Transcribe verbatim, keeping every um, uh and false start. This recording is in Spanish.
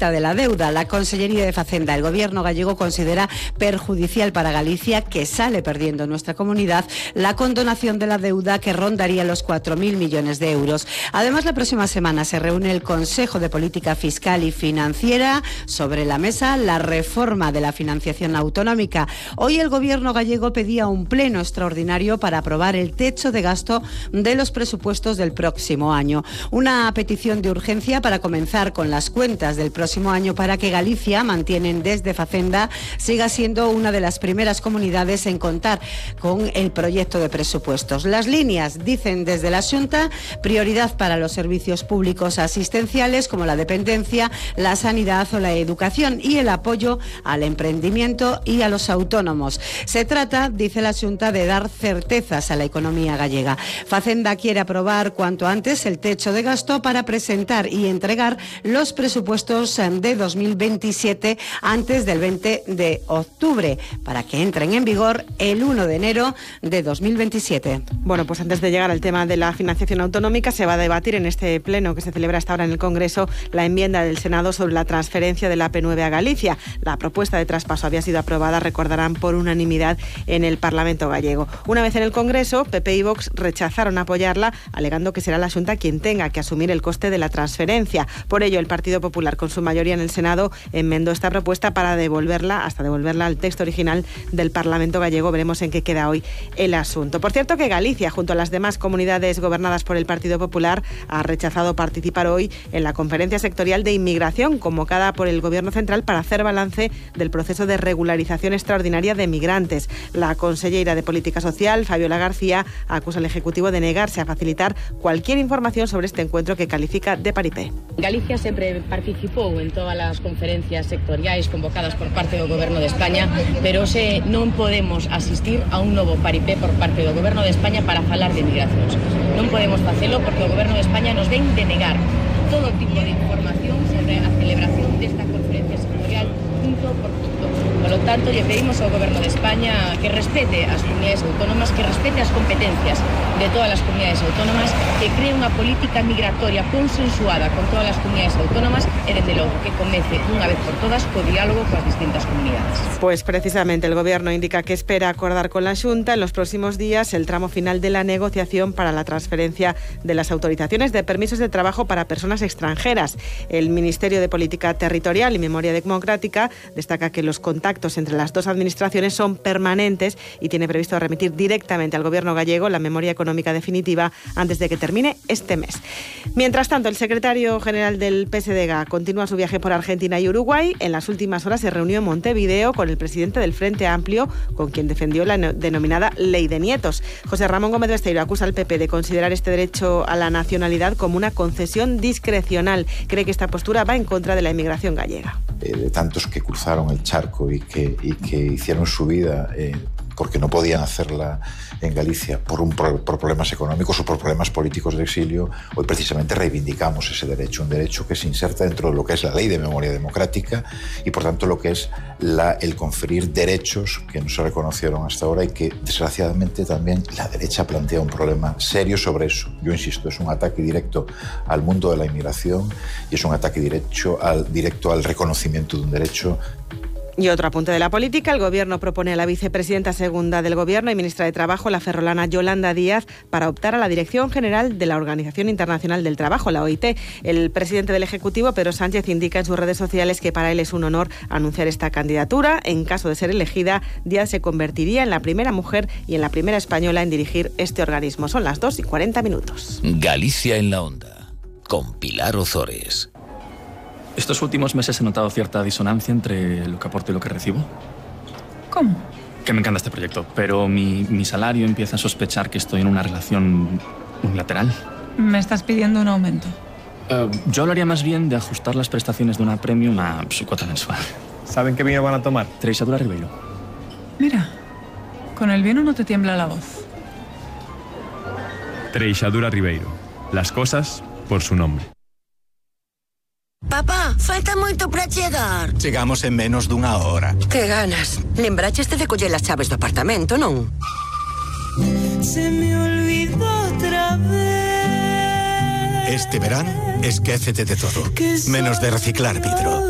mitad de la deuda. La Consellería de Facenda, el Gobierno gallego, considera perjudicial para Galicia, que sale perdiendo nuestra comunidad, la condonación de la deuda, que rondaría los cuatro mil millones de euros. Además, la próxima semana se reúne el Consejo de Política Fiscal y Financiera. Sobre la mesa, la reforma de la financiación autonómica. Hoy el Gobierno gallego pedía un pleno extraordinario para aprobar el techo de gasto de los presupuestos del próximo año. Una petición de urgencia para comenzar con las cuentas del próximo año, para que Galicia, mantienen desde Facenda, siga siendo una de las primeras comunidades en contar con el proyecto de presupuestos. Las líneas, dicen desde la Xunta, prioridad para los servicios públicos asistenciales como la dependencia, la sanidad o la educación, y el apoyo al emprendimiento y a los autónomos. Se trata, dice la Xunta, de dar certezas a la economía gallega. Facenda quiere aprobar cuanto antes el techo de gasto para presentar y entregar los presupuestos de dos mil veintisiete antes del veinte de octubre, para que entren en vigor el uno de enero de dos mil veintisiete. Bueno, pues antes de llegar al tema de la financiación autonómica, se va a debatir en este pleno que se celebra hasta ahora en el Congreso la enmienda del Senado sobre la transferencia de la A P nueve a Galicia. La propuesta de traspaso había sido aprobada, recordarán, por unanimidad en el Parlamento gallego. Una vez en el Congreso, P P y Vox rechazaron apoyarla, alegando que será la Xunta quien tenga que asumir el coste de la transferencia. Por ello, el Partido Popular, con su mayoría en el Senado, enmendó esta propuesta para devolverla, hasta devolverla al texto original del Parlamento gallego. Veremos en qué queda hoy el asunto. Por cierto, que Galicia, junto a las demás comunidades gobernadas por el Partido Popular, ha rechazado participar hoy en la conferencia sectorial de inmigración convocada por el Gobierno central para hacer balance del proceso de regularización extraordinaria de migrantes. La consellera de Política Social, Fabiola García, acusa al Ejecutivo de negarse a facilitar cualquier información sobre este encuentro, que califica de paripé. Galicia sempre participou en todas as conferencias sectoriais convocadas por parte do Goberno de España, pero se non podemos asistir a un novo paripé por parte do Goberno de España para falar de migracións. Non podemos facelo porque o Goberno de España nos ven denegar todo tipo de información sobre a celebración desta conferencia sectorial punto por punto. Por lo tanto, lle pedimos ao Goberno de España que respete as comunidades autónomas, que respete as competencias de todas as comunidades autónomas, que cree unha política migratoria consensuada con todas as comunidades autónomas e, desde logo, que comece dunha vez por todas co diálogo coas distintas comunidades. Pues precisamente el Gobierno indica que espera acordar con la Xunta en los próximos días el tramo final de la negociación para la transferencia de las autorizaciones de permisos de trabajo para personas extranjeras. El Ministerio de Política Territorial y Memoria Democrática destaca que los contactos entre las dos administraciones son permanentes y tiene previsto remitir directamente al Gobierno gallego la memoria económica definitiva antes de que termine este mes. Mientras tanto, el secretario general del P S D G continúa su viaje por Argentina y Uruguay. En las últimas horas se reunió en Montevideo con el presidente del Frente Amplio, con quien defendió la denominada Ley de Nietos. José Ramón Gómez Besteiro acusa al P P de considerar este derecho a la nacionalidad como una concesión discrecional. Cree que esta postura va en contra de la inmigración gallega. Eh, de tantos que cruzaron el charco y que, y que hicieron su vida eh, porque no podían hacerla en Galicia por, un, por problemas económicos o por problemas políticos de exilio, hoy precisamente reivindicamos ese derecho, un derecho que se inserta dentro de lo que es la Ley de Memoria Democrática y, por tanto, lo que es la, el conferir derechos que no se reconocieron hasta ahora y que, desgraciadamente, también la derecha plantea un problema serio sobre eso. Yo insisto, es un ataque directo al mundo de la inmigración y es un ataque directo al, directo al reconocimiento de un derecho. Y otro apunte de la política, el Gobierno propone a la vicepresidenta segunda del Gobierno y ministra de Trabajo, la ferrolana Yolanda Díaz, para optar a la dirección general de la Organización Internacional del Trabajo, la O I T. El presidente del Ejecutivo, Pedro Sánchez, indica en sus redes sociales que para él es un honor anunciar esta candidatura. En caso de ser elegida, Díaz se convertiría en la primera mujer y en la primera española en dirigir este organismo. Son las dos y cuarenta minutos. Galicia en la Onda, con Pilar Ozores. Estos últimos meses he notado cierta disonancia entre lo que aporto y lo que recibo. ¿Cómo? Que me encanta este proyecto, pero mi, mi salario empieza a sospechar que estoy en una relación unilateral. ¿Me estás pidiendo un aumento? Uh, yo hablaría más bien de ajustar las prestaciones de una premium a su cuota mensual. ¿Saben qué vino van a tomar? Treixadura Ribeiro. Mira, con el vino no te tiembla la voz. Treixadura Ribeiro. Las cosas por su nombre. Papá, falta moito para chegar. Chegamos en menos dunha hora. Que ganas. Lembracheste de coller as chaves do apartamento, non? Se me olvidó otra vez. Este verán, esquécete de todo. Menos de reciclar vidro.